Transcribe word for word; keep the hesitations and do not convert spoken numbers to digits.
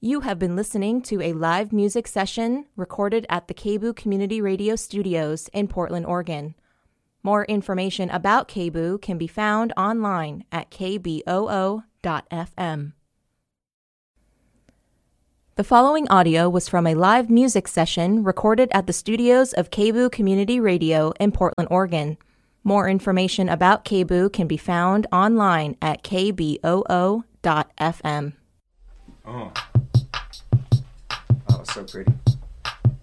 You have been listening to a live music session recorded at the K B O O Community Radio Studios in Portland, Oregon. More information about K B O O can be found online at k b o o dot f m. The following audio was from a live music session recorded at the studios of K B O O Community Radio in Portland, Oregon. More information about K B O O can be found online at k b o o dot f m. Oh, that was so pretty.